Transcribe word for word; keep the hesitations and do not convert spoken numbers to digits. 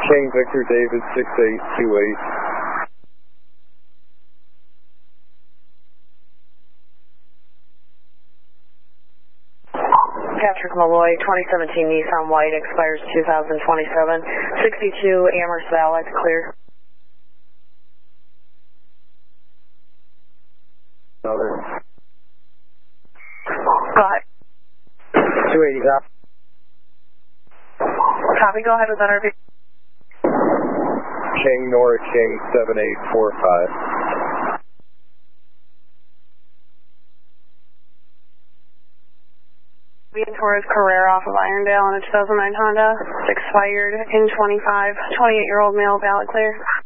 King Victor David six eight two eight. Patrick Malloy, twenty seventeen Nissan White, expires two thousand twenty-seven. sixty-two Amherst Valley, clear. Another. Go ahead. two eighty, copy. Copy, go ahead with N R V. King Nora King seven eight four five. Torres Carrera off of Irondale on a two thousand nine Honda. Expired in twenty-five. twenty-eight year old male, ballot clear.